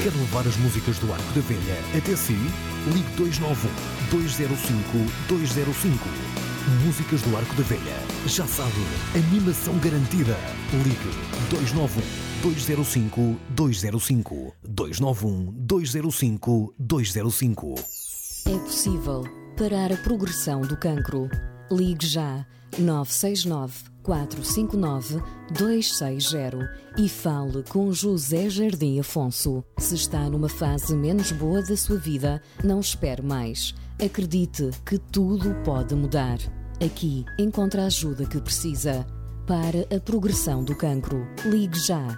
Quer levar as músicas do Arco da Velha até si? Ligue 291-205-205. Músicas do Arco da Velha. Já sabe, animação garantida. Ligue 291-205-205. 291-205-205. É possível parar a progressão do cancro. Ligue já 969-459-260 e fale com José Jardim Afonso. Se está numa fase menos boa da sua vida, não espere mais. Acredite que tudo pode mudar. Aqui encontra a ajuda que precisa. Para a progressão do cancro, ligue já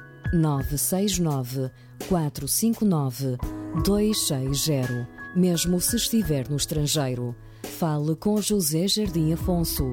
969-459-260. Mesmo se estiver no estrangeiro, fale com José Jardim Afonso.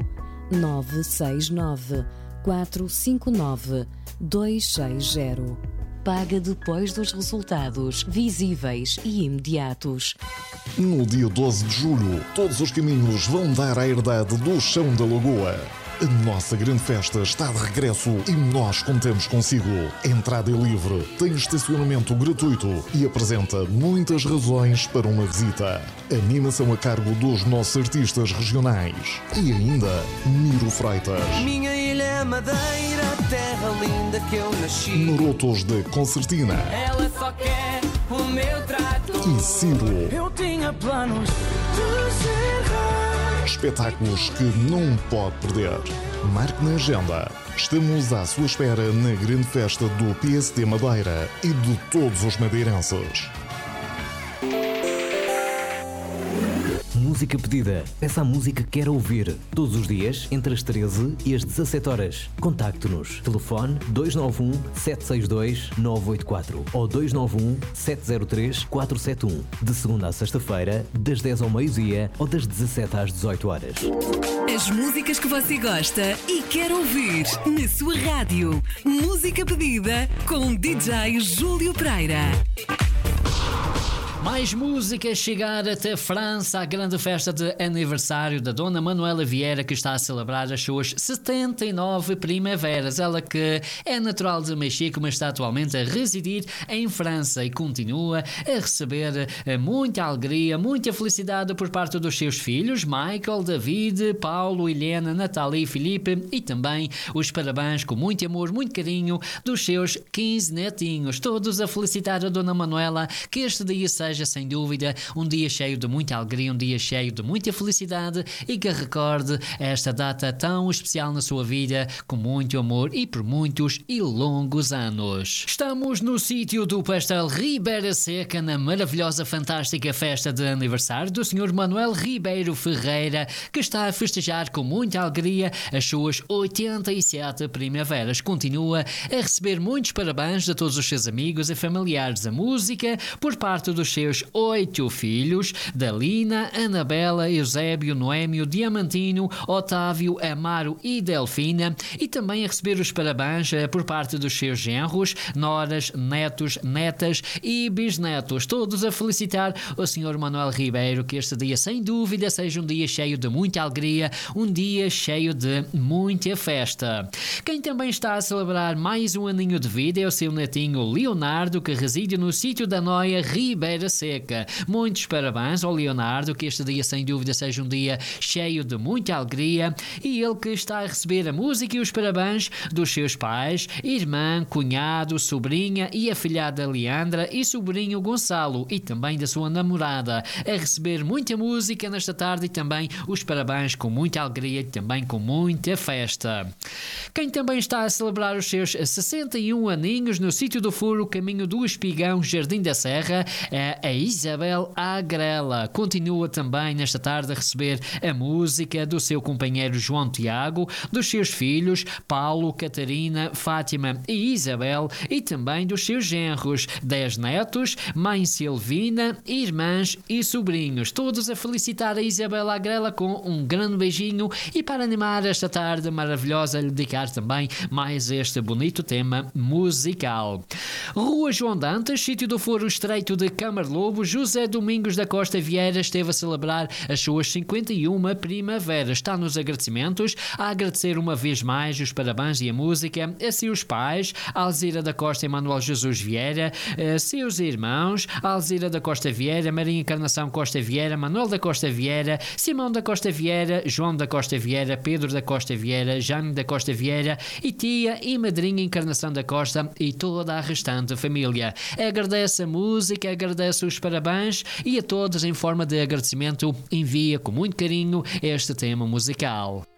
969-459-260. Paga depois dos resultados visíveis e imediatos. No dia 12 de julho, todos os caminhos vão dar à herdade do Chão da Lagoa. A nossa grande festa está de regresso e nós contamos consigo. A entrada é livre, tem estacionamento gratuito e apresenta muitas razões para uma visita. Animação a cargo dos nossos artistas regionais. E ainda, Miro Freitas. Minha ilha é Madeira, terra linda que eu nasci. Marotos da Concertina. Ela só quer o meu trato. E Ciro. Eu tinha planos de ser rei. Espetáculos que não pode perder. Marque na agenda. Estamos à sua espera na grande festa do PSD Madeira e de todos os madeirenses. Música pedida. Peça a música que quer ouvir. Todos os dias, entre as 13 e as 17 horas. Contacte-nos. Telefone 291-762-984 ou 291-703-471. De segunda a sexta-feira, das 10 ao meio-dia ou das 17 às 18 horas. As músicas que você gosta e quer ouvir na sua rádio. Música pedida com DJ Júlio Pereira. Mais música a chegar até França, a grande festa de aniversário da Dona Manuela Vieira, que está a celebrar as suas 79 primaveras. Ela que é natural de México, mas está atualmente a residir em França e continua a receber muita alegria, muita felicidade por parte dos seus filhos, Michael, David, Paulo, Helena, Natália e Filipe, e também os parabéns com muito amor, muito carinho dos seus 15 netinhos. Todos a felicitar a Dona Manuela, que este dia seja sem dúvida um dia cheio de muita alegria, um dia cheio de muita felicidade e que recorde esta data tão especial na sua vida com muito amor e por muitos e longos anos. Estamos no sítio do Pastel Ribeira Seca, na maravilhosa, fantástica festa de aniversário do Sr. Manuel Ribeiro Ferreira, que está a festejar com muita alegria as suas 87 primaveras. Continua a receber muitos parabéns de todos os seus amigos e familiares. A música por parte dos seus 8 filhos, Dalina, Anabela, Eusébio, Noémio, Diamantino, Otávio, Amaro e Delfina, e também a receber os parabéns por parte dos seus genros, noras, netos, netas e bisnetos, todos a felicitar o Sr. Manuel Ribeiro, que este dia sem dúvida seja um dia cheio de muita alegria, um dia cheio de muita festa. Quem também está a celebrar mais um aninho de vida é o seu netinho Leonardo, que reside no sítio da Noia, Ribeira Seca. Muitos parabéns ao Leonardo, que este dia sem dúvida seja um dia cheio de muita alegria, e ele que está a receber a música e os parabéns dos seus pais, irmã, cunhado, sobrinha e afilhada Leandra e sobrinho Gonçalo, e também da sua namorada, a receber muita música nesta tarde e também os parabéns com muita alegria e também com muita festa. Quem também está a celebrar os seus 61 aninhos no sítio do Furo, caminho do Espigão, Jardim da Serra, é a Isabel Agrela. Continua também nesta tarde a receber a música do seu companheiro João Tiago, dos seus filhos Paulo, Catarina, Fátima e Isabel, e também dos seus genros, 10 netos, mãe Silvina, irmãs e sobrinhos, todos a felicitar a Isabel Agrela com um grande beijinho, e para animar esta tarde maravilhosa, lhe dedicar também mais este bonito tema musical. Rua João Dantas, sítio do Foro Estreito de Câmara Weber Lobo, José Domingos da Costa Vieira esteve a celebrar as suas 51 primaveras. Está nos agradecimentos, a agradecer uma vez mais os parabéns e a música a seus pais, Alzira da Costa e Manuel Jesus Vieira, seus irmãos, Alzira da Costa Vieira, Maria Encarnação Costa Vieira, Manuel da Costa Vieira, Simão da Costa Vieira, João da Costa Vieira, Pedro da Costa Vieira, Jane da Costa Vieira e tia e madrinha Encarnação da Costa e toda a restante família. Agradece a música, agradece os parabéns e a todos, em forma de agradecimento, envia com muito carinho este tema musical.